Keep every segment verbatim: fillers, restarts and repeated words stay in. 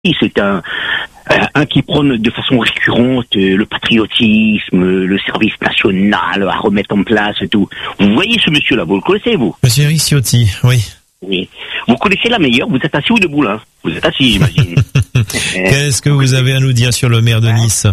c'est un, un qui prône de façon récurrente le patriotisme, le service national à remettre en place et tout. Vous voyez ce monsieur-là, vous le connaissez, vous? Monsieur Eric Ciotti, oui. Oui. Vous connaissez la meilleure, vous êtes assis ou debout là? Vous êtes assis, j'imagine. Qu'est-ce que vous avez à nous dire sur le maire de Nice?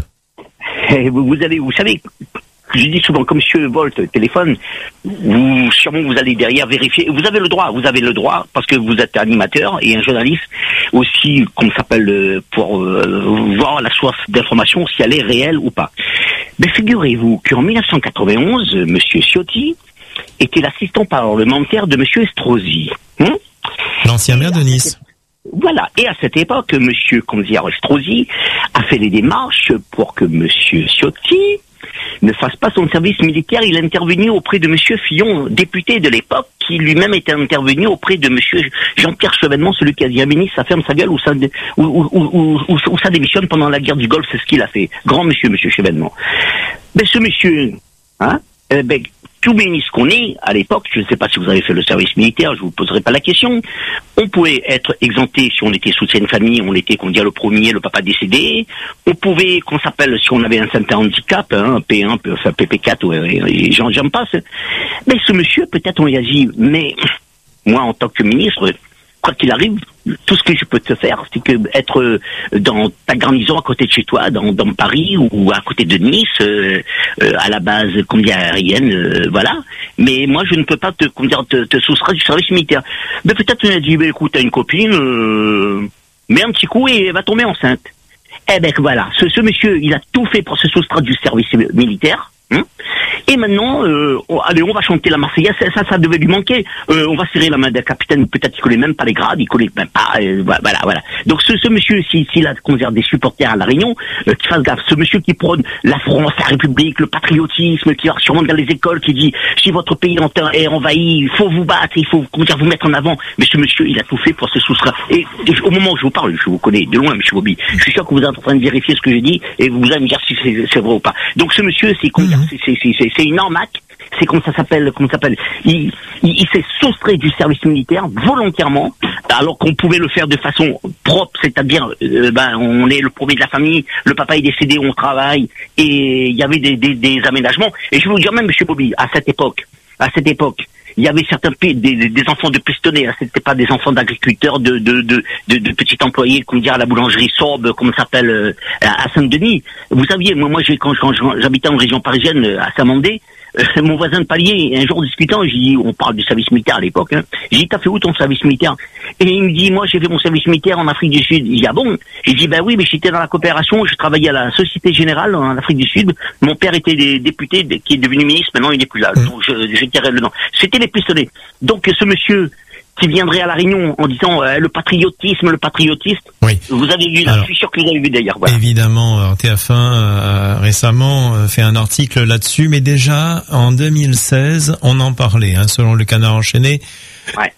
vous, vous avez, vous savez, je dis souvent, comme monsieur Volt téléphone, vous, sûrement vous allez derrière vérifier. Vous avez le droit, vous avez le droit, parce que vous êtes animateur et un journaliste aussi, comme ça s'appelle, pour euh, voir la source d'information, si elle est réelle ou pas. Mais figurez-vous qu'en mille neuf cent quatre-vingt-onze, monsieur Ciotti était l'assistant parlementaire de monsieur Estrosi. Hum L'ancien maire de Nice. Voilà. Et à cette époque, monsieur, comment dire, Estrosi a fait les démarches pour que monsieur Ciotti ne fasse pas son service militaire. Il est intervenu auprès de monsieur Fillon, député de l'époque, qui lui-même était intervenu auprès de monsieur Jean-Pierre Chevènement, celui qui a dit à ministre, ça ferme sa gueule ou ça, ou, ou, ou, ou, ou ça démissionne pendant la guerre du Golfe, c'est ce qu'il a fait. Grand monsieur, monsieur Chevènement. Mais ce monsieur, hein, euh, ben, tout ministre qu'on est, à l'époque, je ne sais pas si vous avez fait le service militaire, je vous poserai pas la question, on pouvait être exempté si on était soutien de famille, on était, qu'on dit, le premier, le papa décédé, on pouvait, qu'on s'appelle, si on avait un certain handicap, hein, P un, enfin P P quatre, ouais, et j'en, j'en passe. Mais ce monsieur, peut-être on y a dit, mais moi, en tant que ministre, quoi qu'il arrive, tout ce que je peux te faire, c'est que être dans ta garnison à côté de chez toi, dans, dans Paris ou à côté de Nice, euh, euh, à la base combien aérienne, euh, voilà. Mais moi, je ne peux pas te, comment dire, te, te soustraire du service militaire. Mais peut-être on a dit, bah, écoute, t'as une copine, euh, mets un petit coup et elle va tomber enceinte. Eh ben voilà, ce, ce monsieur, il a tout fait pour se soustraire du service militaire. Hein, et maintenant, euh, oh, allez, on va chanter la Marseillaise. Ça, ça, ça devait lui manquer. Euh, on va serrer la main d'un capitaine. Peut-être qu'il connaît même pas les grades, il connaît même pas. Euh, voilà, voilà. Donc ce, ce monsieur, s'il si, si a comment dire, des supporters à la Réunion, euh, qu'il fasse gaffe. Ce monsieur qui prône la France, la République, le patriotisme, qui va sûrement dans les écoles, qui dit si votre pays est envahi, il faut vous battre, il faut comment dire, vous mettre en avant. Mais ce monsieur, il a tout fait pour se soustraire. Et, et au moment où je vous parle, je vous connais de loin, monsieur Bobby. Je suis sûr que vous êtes en train de vérifier ce que j'ai dit et vous allez me dire si c'est, c'est vrai ou pas. Donc ce monsieur, c'est comment dire, c'est, c'est, c'est, c'est une arnaque. C'est comme ça s'appelle, comment ça s'appelle. Il, il, il s'est soustrait du service militaire volontairement, alors qu'on pouvait le faire de façon propre, c'est-à-dire, euh, ben, on est le premier de la famille, le papa est décédé, on travaille, et il y avait des, des, des aménagements. Et je vais vous dire même, monsieur Bobby, à cette époque, à cette époque, il y avait certains des, des, des enfants de pistonnés, hein, c'était pas des enfants d'agriculteurs, de, de, de, de, de petits employés, comme dire à la boulangerie Sorbe, comme ça s'appelle, euh, à Saint-Denis. Vous saviez, moi, moi, j'ai, quand, quand j'habitais en région parisienne, à Saint-Mandé, Euh, mon voisin de palier, un jour discutant, j'ai dit, on parle du service militaire à l'époque, hein. J'ai dit, t'as fait où ton service militaire? Et il me dit, moi j'ai fait mon service militaire en Afrique du Sud. Il dit, ah bon? J'ai dit, ben oui, mais j'étais dans la coopération, je travaillais à la Société Générale en Afrique du Sud. Mon père était des député, qui est devenu ministre, maintenant il n'est plus là. Donc je, je tirais le nom. C'était les pistolets. Donc ce monsieur qui viendrait à la Réunion en disant euh, le patriotisme, le patriotisme. Oui. Vous avez vu là, je suis sûr que vous avez vu d'ailleurs. Voilà. Évidemment, T F un euh, récemment euh, fait un article là-dessus, mais déjà en deux mille seize, on en parlait, hein, selon le Canard enchaîné. Ouais.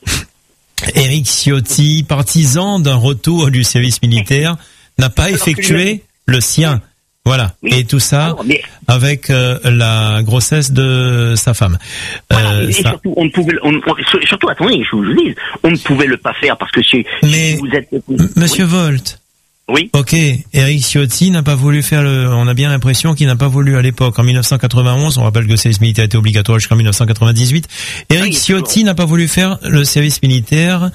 Eric Ciotti, partisan d'un retour du service militaire, n'a pas Alors effectué le sien. Voilà, oui. Et tout ça Alors, mais... avec euh, la grossesse de sa femme. Voilà, euh, et ça... surtout, on ne pouvait, on, on, surtout, attendez, je vous le dis, on ne pouvait le pas faire parce que c'est. Mais vous êtes... Monsieur oui. Volt. Oui. Ok, Eric Ciotti n'a pas voulu faire le. On a bien l'impression qu'il n'a pas voulu à l'époque. En dix-neuf cent quatre-vingt-onze, on rappelle que le service militaire était obligatoire jusqu'en dix-neuf cent quatre-vingt-dix-huit. Eric oui, Ciotti n'a pas voulu faire le service militaire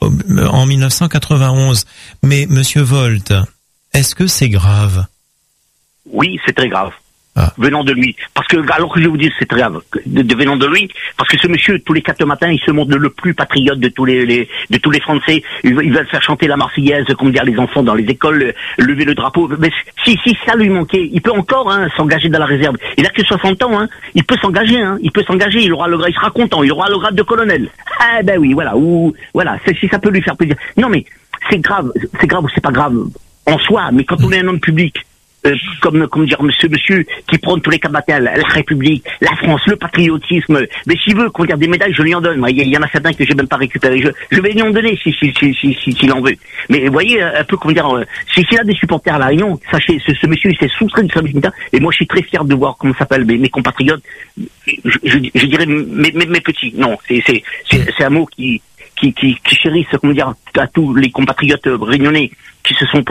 en dix-neuf cent quatre-vingt-onze. Mais Monsieur Volt, est-ce que c'est grave? Oui, c'est très grave. Ah. Venant de lui. Parce que, alors que je vous dis, c'est très grave, de, de venant de lui, parce que ce monsieur, tous les quatre matins, il se montre le plus patriote de tous les, les de tous les Français. Il va, il va faire chanter la Marseillaise, comme dire les enfants dans les écoles, lever le drapeau. Mais si, si ça lui manquait, il peut encore, hein, s'engager dans la réserve. Il a que soixante ans, hein. Il peut s'engager, hein. Il peut s'engager. Il aura le, il sera content. Il aura le grade de colonel. Ah, ben oui, voilà. Ou, voilà. C'est, si ça peut lui faire plaisir. Non, mais, c'est grave. C'est grave ou c'est pas grave en soi. Mais quand on est un homme public, Euh, comme comme dire monsieur monsieur qui prône tous les combattants, la, la République, la France, le patriotisme, mais s'il veut qu'on garde des médailles, je lui en donne. Moi, il y, y en a certains que j'ai même pas récupéré. Je, je vais lui en donner si si si si si s'il en veut. Mais vous voyez un peu comment dire, euh, si s'il a des supporters à la Réunion, sachez ce, ce monsieur il s'est soustrait du service militaire et moi je suis très fier de voir comment s'appelle mes, mes compatriotes. Je, je, je dirais mes, mes, mes petits. Non, c'est c'est c'est, c'est un mot qui qui qui, qui chérissent comment dire à tous les compatriotes réunionnais qui se sont